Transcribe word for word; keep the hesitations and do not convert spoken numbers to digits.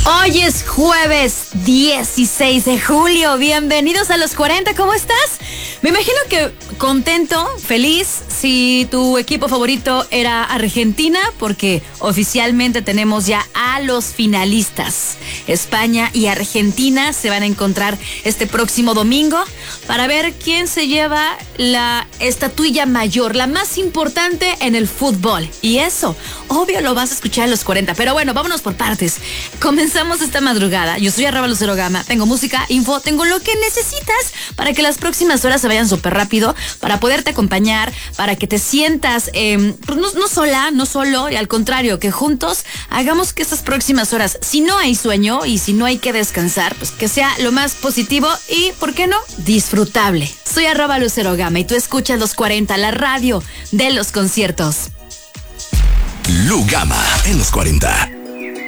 Hoy es jueves dieciséis de julio. Bienvenidos a los cuarenta. ¿Cómo estás? Me imagino que contento, feliz, si tu equipo favorito era Argentina, porque oficialmente tenemos ya a los finalistas. España y Argentina se van a encontrar este próximo domingo para ver quién se lleva la estatuilla mayor, la más importante en el fútbol. Y eso, obvio, lo vas a escuchar en los cuarenta. Pero bueno, vámonos por partes. Comenzamos esta madrugada. Yo soy Arroba Lucero Gama. Tengo música, info, tengo lo que necesitas para que las próximas horas se vayan súper rápido, para poderte acompañar, para que te sientas eh, pues no, no sola, no solo, y al contrario, que juntos hagamos que estas próximas horas, si no hay sueño y si no hay que descansar, pues que sea lo más positivo y, ¿por qué no?, disfrutable. Soy Arroba Lucero Gama y tú escuchas los cuarenta, la radio de los conciertos. Lu Gama en los cuarenta.